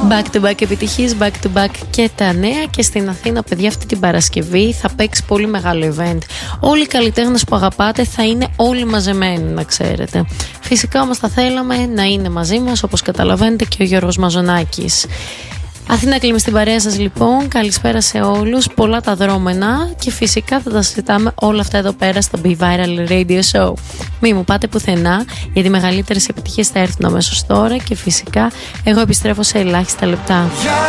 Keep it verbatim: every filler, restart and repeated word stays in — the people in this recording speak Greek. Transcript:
Back to back επιτυχίες, back to back και τα νέα. Και στην Αθήνα, παιδιά, αυτή την Παρασκευή θα παίξει πολύ μεγάλο event. Όλοι οι καλλιτέχνες που αγαπάτε θα είναι όλοι μαζεμένοι, να ξέρετε. Φυσικά όμως θα θέλαμε να είναι μαζί μας, όπως καταλαβαίνετε, και ο Γιώργος Μαζονάκης. Αθήνα κλείνουμε στην παρέα σας λοιπόν. Καλησπέρα σε όλους. Πολλά τα δρόμενα και φυσικά θα τα συζητάμε όλα αυτά εδώ πέρα στο Be Viral Radio Show. Μη μου πάτε πουθενά, γιατί οι μεγαλύτερες επιτυχίες θα έρθουν αμέσως τώρα και φυσικά εγώ επιστρέφω σε ελάχιστα λεπτά.